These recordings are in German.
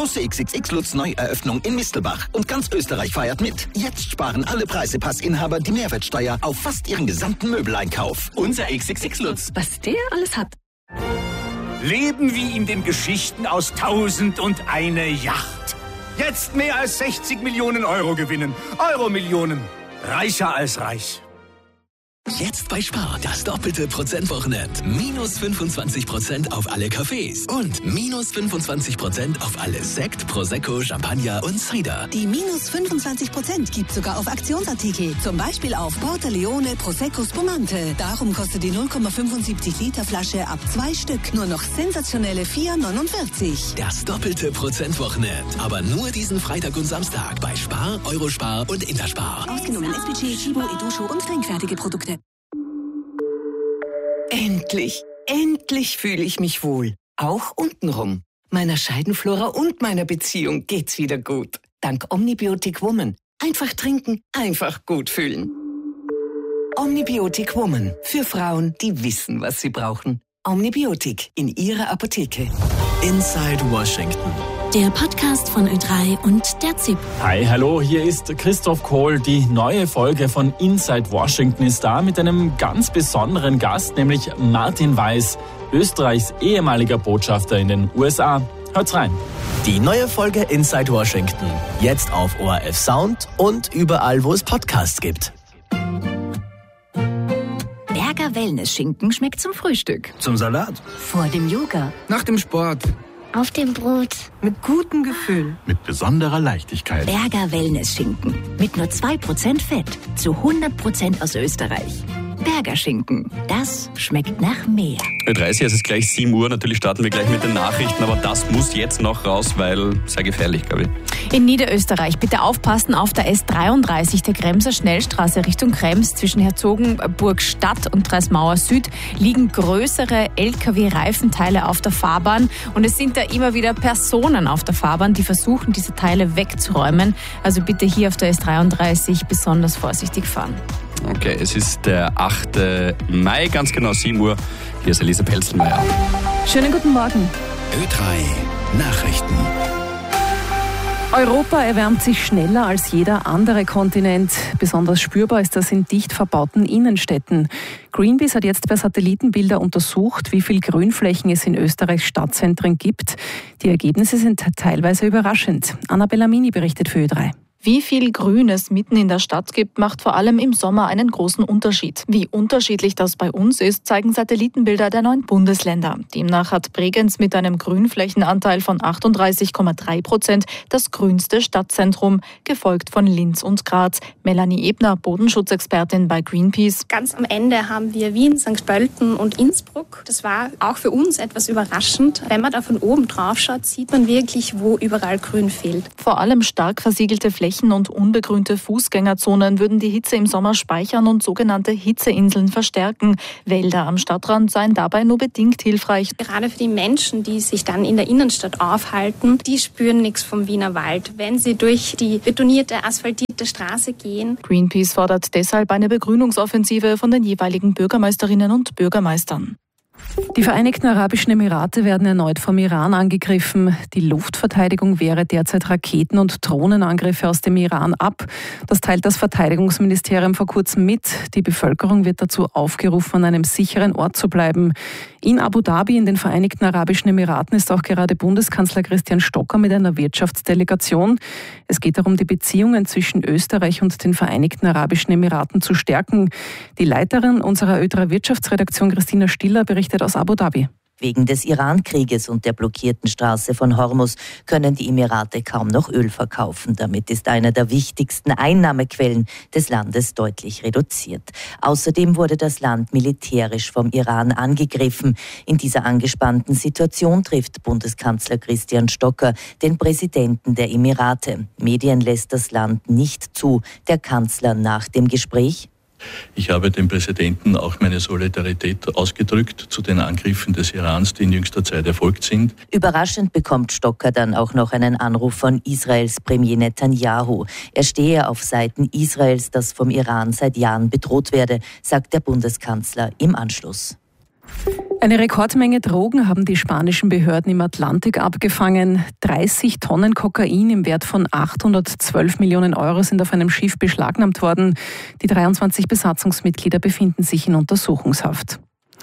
Große XXX Lutz Neueröffnung in Mistelbach. Und ganz Österreich feiert mit. Jetzt sparen alle Preisepassinhaber die Mehrwertsteuer auf fast ihren gesamten Möbeleinkauf. Unser XXX Lutz. Was der alles hat. Leben wie in den Geschichten aus 1001 Yacht. Jetzt mehr als 60 Millionen Euro gewinnen. Euro-Millionen. Reicher als reich. Jetzt bei Spar das doppelte Prozentwochenend. Minus 25% auf alle Cafés und minus 25% auf alles Sekt, Prosecco, Champagner und Cider. Die minus 25% gibt sogar auf Aktionsartikel. Zum Beispiel auf Porta Leone Prosecco Spumante. Darum kostet die 0,75 Liter Flasche ab 2 Stück nur noch sensationelle 4,49. Das doppelte Prozentwochenend. Aber nur diesen Freitag und Samstag bei Spar, Eurospar und Interspar. Ausgenommen SPG, Chibo, Edusho und trinkfertige Produkte. Endlich fühle ich mich wohl. Auch untenrum. Meiner Scheidenflora und meiner Beziehung geht's wieder gut. Dank Omnibiotic Woman. Einfach trinken, einfach gut fühlen. Omnibiotic Woman. Für Frauen, die wissen, was sie brauchen. Omnibiotic in ihrer Apotheke. Inside Washington. Der Podcast von Ö3 und der ZIP. Hi, hallo, hier ist Christoph Kohl. Die neue Folge von Inside Washington ist da mit einem ganz besonderen Gast, nämlich Martin Weiß, Österreichs ehemaliger Botschafter in den USA. Hört's rein. Die neue Folge Inside Washington. Jetzt auf ORF Sound und überall, wo es Podcasts gibt. Berger Wellness-Schinken schmeckt zum Frühstück. Zum Salat. Vor dem Yoga. Nach dem Sport. Auf dem Brot. Mit gutem Gefühl. Mit besonderer Leichtigkeit. Berger Wellness-Schinken. Mit nur 2% Fett. Zu 100% aus Österreich. Berger Schinken. Das schmeckt nach mehr. Ö30, es ist gleich 7 Uhr. Natürlich starten wir gleich mit den Nachrichten, aber das muss jetzt noch raus, weil sehr gefährlich, glaube ich. In Niederösterreich bitte aufpassen auf der S33, der Kremser Schnellstraße Richtung Krems. Zwischen Herzogenburg Stadt und Dreismauer Süd liegen größere LKW-Reifenteile auf der Fahrbahn. Und es sind da immer wieder Personen auf der Fahrbahn, die versuchen, diese Teile wegzuräumen. Also bitte hier auf der S33 besonders vorsichtig fahren. Okay, es ist der 8. Mai, ganz genau 7 Uhr. Hier ist Elisa Pelzelmeier. Schönen guten Morgen. Ö3 Nachrichten. Europa erwärmt sich schneller als jeder andere Kontinent. Besonders spürbar ist das in dicht verbauten Innenstädten. Greenpeace hat jetzt per Satellitenbilder untersucht, wie viel Grünflächen es in Österreichs Stadtzentren gibt. Die Ergebnisse sind teilweise überraschend. Anna Bellamini berichtet für Ö3. Wie viel Grün es mitten in der Stadt gibt, macht vor allem im Sommer einen großen Unterschied. Wie unterschiedlich das bei uns ist, zeigen Satellitenbilder der 9 Bundesländer. Demnach hat Bregenz mit einem Grünflächenanteil von 38,3% das grünste Stadtzentrum, gefolgt von Linz und Graz. Melanie Ebner, Bodenschutzexpertin bei Greenpeace. Ganz am Ende haben wir Wien, St. Pölten und Innsbruck. Das war auch für uns etwas überraschend. Wenn man da von oben drauf schaut, sieht man wirklich, wo überall Grün fehlt. Vor allem stark versiegelte Flächen und unbegrünte Fußgängerzonen würden die Hitze im Sommer speichern und sogenannte Hitzeinseln verstärken. Wälder am Stadtrand seien dabei nur bedingt hilfreich. Gerade für die Menschen, die sich dann in der Innenstadt aufhalten, die spüren nichts vom Wiener Wald, wenn sie durch die betonierte, asphaltierte Straße gehen. Greenpeace fordert deshalb eine Begrünungsoffensive von den jeweiligen Bürgermeisterinnen und Bürgermeistern. Die Vereinigten Arabischen Emirate werden erneut vom Iran angegriffen. Die Luftverteidigung wehre derzeit Raketen- und Drohnenangriffe aus dem Iran ab. Das teilt das Verteidigungsministerium vor kurzem mit. Die Bevölkerung wird dazu aufgerufen, an einem sicheren Ort zu bleiben. In Abu Dhabi in den Vereinigten Arabischen Emiraten ist auch gerade Bundeskanzler Christian Stocker mit einer Wirtschaftsdelegation. Es geht darum, die Beziehungen zwischen Österreich und den Vereinigten Arabischen Emiraten zu stärken. Die Leiterin unserer Ö3 Wirtschaftsredaktion Christina Stiller berichtet aus Abu Dhabi. Wegen des Iran-Krieges und der blockierten Straße von Hormuz können die Emirate kaum noch Öl verkaufen. Damit ist eine der wichtigsten Einnahmequellen des Landes deutlich reduziert. Außerdem wurde das Land militärisch vom Iran angegriffen. In dieser angespannten Situation trifft Bundeskanzler Christian Stocker den Präsidenten der Emirate. Medien lässt das Land nicht zu. Der Kanzler nach dem Gespräch: Ich habe dem Präsidenten auch meine Solidarität ausgedrückt zu den Angriffen des Irans, die in jüngster Zeit erfolgt sind. Überraschend bekommt Stocker dann auch noch einen Anruf von Israels Premier Netanyahu. Er stehe auf Seiten Israels, das vom Iran seit Jahren bedroht werde, sagt der Bundeskanzler im Anschluss. Eine Rekordmenge Drogen haben die spanischen Behörden im Atlantik abgefangen. 30 Tonnen Kokain im Wert von 812 Millionen Euro sind auf einem Schiff beschlagnahmt worden. Die 23 Besatzungsmitglieder befinden sich in Untersuchungshaft.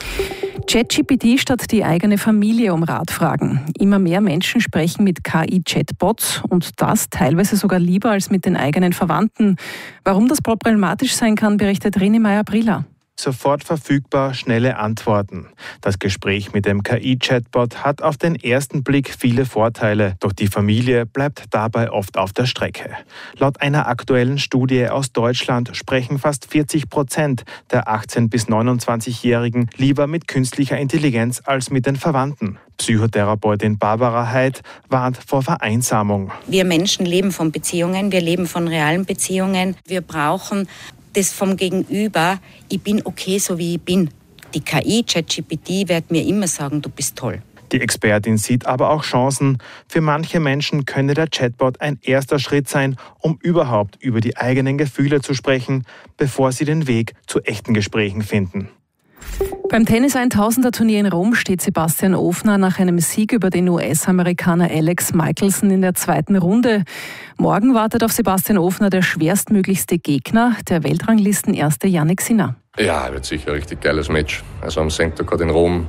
ChatGPT statt die eigene Familie um Rat fragen. Immer mehr Menschen sprechen mit KI-Chatbots und das teilweise sogar lieber als mit den eigenen Verwandten. Warum das problematisch sein kann, berichtet René Meyer-Briller. Sofort verfügbar, schnelle Antworten. Das Gespräch mit dem KI-Chatbot hat auf den ersten Blick viele Vorteile, doch die Familie bleibt dabei oft auf der Strecke. Laut einer aktuellen Studie aus Deutschland sprechen fast 40% der 18- bis 29-Jährigen lieber mit künstlicher Intelligenz als mit den Verwandten. Psychotherapeutin Barbara Heid warnt vor Vereinsamung. Wir Menschen leben von Beziehungen, wir leben von realen Beziehungen. Wir brauchen das vom Gegenüber, ich bin okay, so wie ich bin. Die KI, ChatGPT, wird mir immer sagen, du bist toll. Die Expertin sieht aber auch Chancen. Für manche Menschen könne der Chatbot ein erster Schritt sein, um überhaupt über die eigenen Gefühle zu sprechen, bevor sie den Weg zu echten Gesprächen finden. Beim Tennis-1000er-Turnier in Rom steht Sebastian Ofner nach einem Sieg über den US-Amerikaner Alex Michelson in der zweiten Runde. Morgen wartet auf Sebastian Ofner der schwerstmöglichste Gegner, der Weltranglistenerste Jannik Sinner. Ja, wird sicher ein richtig geiles Match. Also am Sonntag in Rom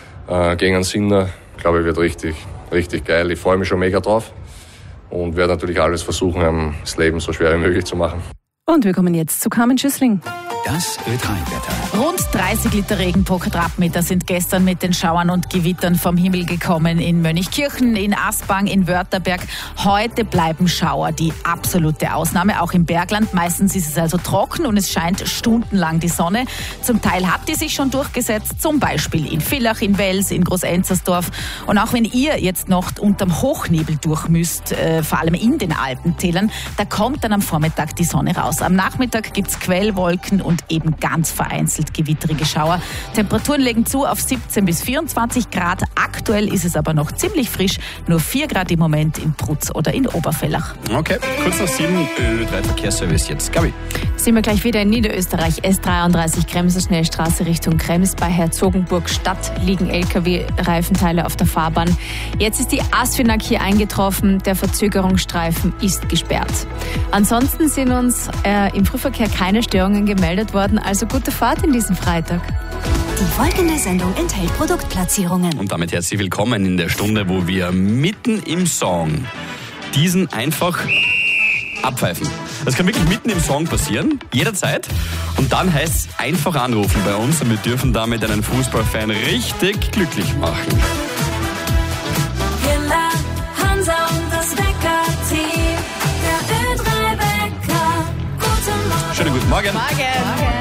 gegen einen Sinner, glaube ich, wird richtig geil. Ich freue mich schon mega drauf und werde natürlich alles versuchen, das Leben so schwer wie möglich zu machen. Und wir kommen jetzt zu Carmen Schüssling. Das Ö3-Wetter. Rund 30 Liter Regen pro Quadratmeter sind gestern mit den Schauern und Gewittern vom Himmel gekommen. In Mönchkirchen, in Aspang, in Wörtherberg. Heute bleiben Schauer die absolute Ausnahme, auch im Bergland. Meistens ist es also trocken und es scheint stundenlang die Sonne. Zum Teil hat die sich schon durchgesetzt, zum Beispiel in Villach, in Wels, in Groß-Enzersdorf. Und auch wenn ihr jetzt noch unterm Hochnebel durch müsst, vor allem in den Alpentälern, da kommt dann am Vormittag die Sonne raus. Am Nachmittag gibt's Quellwolken und eben ganz vereinzelt gewitterige Schauer. Temperaturen legen zu auf 17 bis 24 Grad. Aktuell ist es aber noch ziemlich frisch. Nur 4 Grad im Moment in Prutz oder in Obervellach. Okay, kurz nach 7, Ö3 Verkehrsservice jetzt. Gabi. Sind wir gleich wieder in Niederösterreich. S33 Kremser Schnellstraße Richtung Krems. Bei Herzogenburg Stadt liegen LKW-Reifenteile auf der Fahrbahn. Jetzt ist die Asfinag hier eingetroffen. Der Verzögerungsstreifen ist gesperrt. Ansonsten sind uns im Frühverkehr keine Störungen gemeldet worden. Also gute Fahrt in diesem Freitag. Die folgende Sendung enthält Produktplatzierungen. Und damit herzlich willkommen in der Stunde, wo wir mitten im Song diesen einfach abpfeifen. Das kann wirklich mitten im Song passieren, jederzeit. Und dann heißt es einfach anrufen bei uns und wir dürfen damit einen Fußballfan richtig glücklich machen. Hilla, Hansa und das Wecker-Team. Der Ö3-Wecker. Guten Morgen. Schönen guten Morgen. Morgen.